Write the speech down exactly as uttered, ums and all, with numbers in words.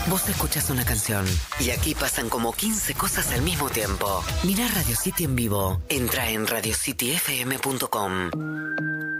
Vos escuchás una canción y aquí pasan como quince cosas al mismo tiempo. Mirá Radio City en vivo. Entra en radio city f m punto com.